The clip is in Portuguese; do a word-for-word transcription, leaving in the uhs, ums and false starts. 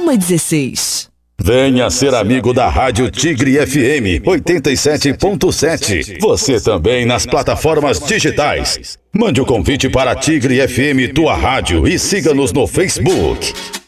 uma dezesseis. Venha ser amigo da Rádio Tigre F M oitenta e sete ponto sete. Você também nas plataformas digitais. Mande o convite para Tigre F M Tua Rádio e siga-nos no Facebook.